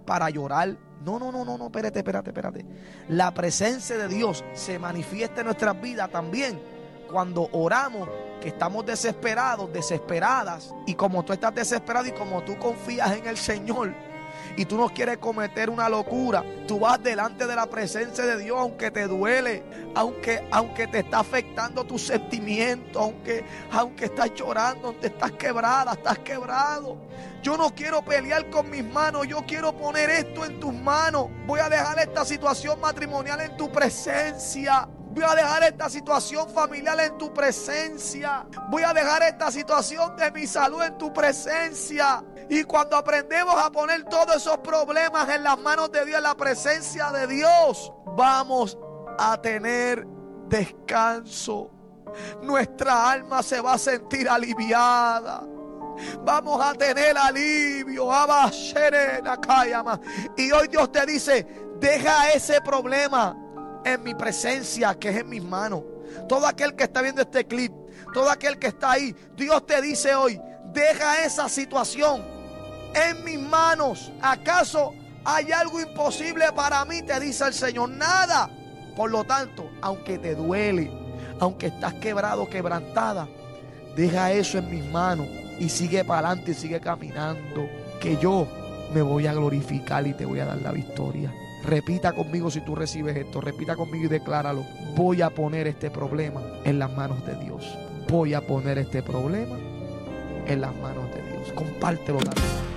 para llorar. No, espérate. La presencia de Dios se manifiesta en nuestras vidas también cuando oramos, que estamos desesperados, desesperadas. Y como tú estás desesperado y como tú confías en el Señor y tú no quieres cometer una locura, tú vas delante de la presencia de Dios, aunque te duele, aunque te está afectando tus sentimientos, aunque estás llorando, aunque estás quebrada, estás quebrado. Yo no quiero pelear con mis manos, yo quiero poner esto en tus manos. Voy a dejar esta situación matrimonial en tu presencia. Voy a dejar esta situación familiar en tu presencia. Voy a dejar esta situación de mi salud en tu presencia. Y cuando aprendemos a poner todos esos problemas en las manos de Dios, en la presencia de Dios, vamos a tener descanso. Nuestra alma se va a sentir aliviada. Vamos a tener alivio. Y hoy Dios te dice: deja ese problema en mi presencia, que es en mis manos. Todo aquel que está viendo este clip, todo aquel que está ahí, Dios te dice hoy: deja esa situación en mis manos. ¿Acaso hay algo imposible para mí? Te dice el Señor. Nada. Por lo tanto, aunque te duele, aunque estás quebrado, quebrantada, deja eso en mis manos y sigue para adelante y sigue caminando, que yo me voy a glorificar y te voy a dar la victoria. Repita conmigo si tú recibes esto. Repita conmigo y decláralo: voy a poner este problema en las manos de Dios. Voy a poner este problema en las manos de Dios. Compártelo también.